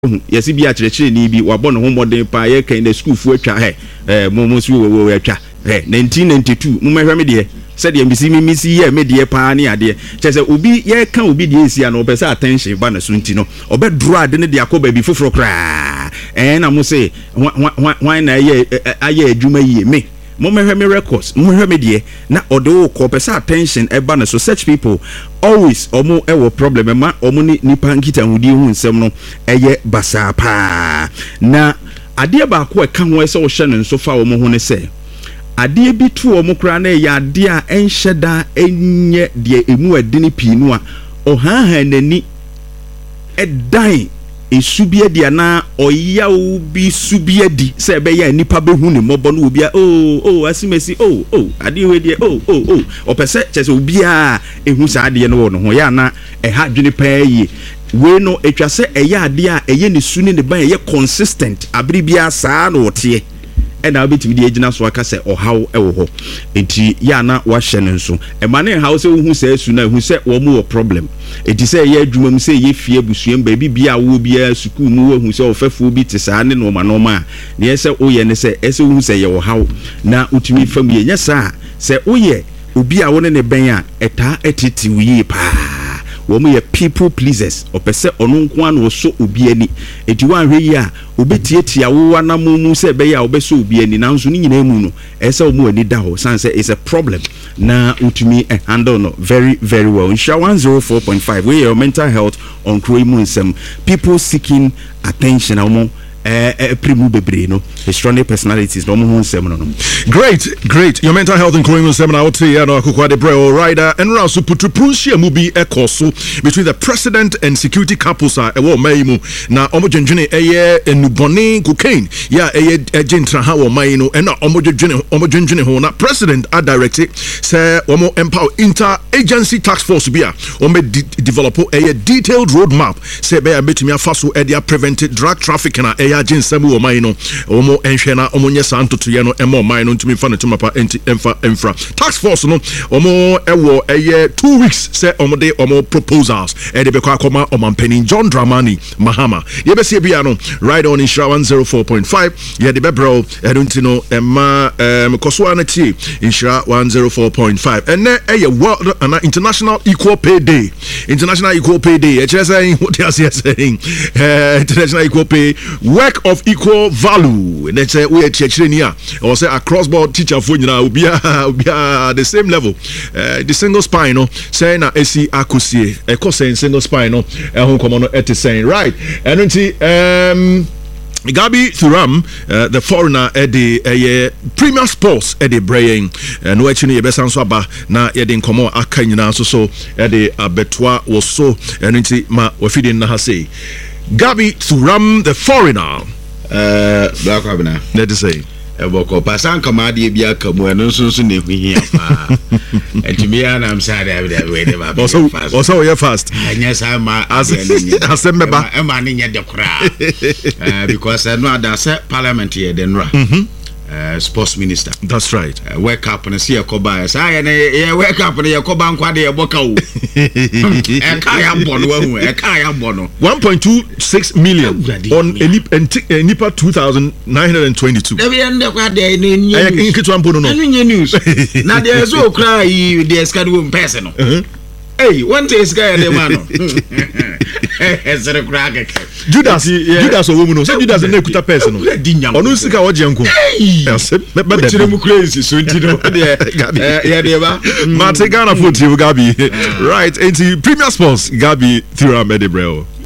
yesi bi akyerɛkyerɛ ni bi wabɔ ne ho mmɔden pa yɛ kan na school fu atwa mo so wo atwa 1992 mo mehwɛ me de said the misi ye me de pa ne ade kyerɛ sɛ obi yɛ ka obi de esia no pɛ sɛ attention ba na so nti no ɔbɛ draw ade ne de akɔ bi foforo kra na mo say why na ayɛ adwuma yie me mo mehwɛ me records mo mehwɛ me de na ɔde wo kɔ pɛ sɛ attention ɛba na so such people always omo ewo problem ma omo ni nipa nkita hudi hu nsɛm no ɛyɛ basa pa na adeɛ ba ko ɛka ho ɛsɛ wo hwɛ no nso fa omo ho ne sɛ adeɛ bi tu omo kra na ɛyɛ adeɛ a ɛnhyɛ da ɛnyɛ deɛ emu adini pii no a ɔhaha nani ɛdan esubie dia na oyawo bi subie di se be ya nipa be hu ne mobo no obi a asimesi ade we dia opese chese obi a ehu sa ade no no ho ya na ha dwene pa yi we no etwa se eya ade a eye ne su ne ban eye consistent abiri bia saa na wote na obetimi de agina so aka se ohaw ewo ho enti ya na wa hye ne nso e ma ne hawo se wo hu se su na hu se wo mu problem enti se ye adwuma mu se ye fie busuam ba bibia wo bia sukuu mu wo hu se ofafo bi te saa ne no ma no ma ne ye se wo ye ne se ese wo hu se ye wo haw na utumi fam ye nya saa se wo ye obi a wo ne ben a eta etiti wi pa womu ye people pleasers opese ono nko an wo so obi ani enti wan hwe yi a obetietia wo wana mu se be ya obeso obi ani nanso ni nyina mu no ese wo mu ani da ho san say is a problem na utumi handle no very very well in 104.5 we your mental health on kroimu nsem people seeking attention omo primu bebre no strong personalities no mo nsem no great your mental health in kroimu seminar out here no akukwa de bro rider and rasu putupunshia mu bi ekoso between the president and security couples a ewo mayimu na omo dwendwene enubone cocaine ya gentra ha wo mayi no na omo dwendwene ho na president a directed say omo empower inter agency task force bi a omo develop detailed road map say be betumi afaso prevent drug trafficking na agent samu o maino omo enhwe na omo nye santoto ye no emo maino ntumi fa no tumapa infra task force no omo ewo 2 weeks say omo de omo proposals de be kwa koma omampani John Dramani Mahama ye be se bia no right on Insha 104.5 ye de be bro eduntino emma koso anati Insha 104.5 ene world and international equal pay day e chere say what you saying international equal pay work of equal value and that's we chechere ni a or say across board teacher for nyina obi the same level the single spine no say na esi akosie single spine no ehun komo no saying right and nti Gabi Thuram, the foreigner at the Premier Sports at the Braying, no actually a besan swaba na yedin komo akanyina so at the abetua was so and nti ma wafidin na hase Gabi Thuram, the foreigner. Black Abner. Let us say. Eboko pasan kamadi bia kamu eno nso ne hia pa. Entimi ana am sad we never. Also we fast. Anya sama asemeba e ma ne nya de kra. Because no ada say parliament here den ra. Sports minister. That's right. Wake up and see a coba. Say wake up and your coban kwade e boka wo. E kaya bono hu, e kaya bono. 1.26 million on Nipa 2922. Dey end kwade ni news. E kitu ampono no. Any news. Na dey so cry dey schedule person no. Hey, one day is guy the man. Judas owomuno. Say Judas na ekuta person no. Onu sika oje nko. Chiremu crazy so ntino. Yeah, dey ba. Mate Ghana for Gabi. Right, into Premier Sports Gabi Thuram Edebreo.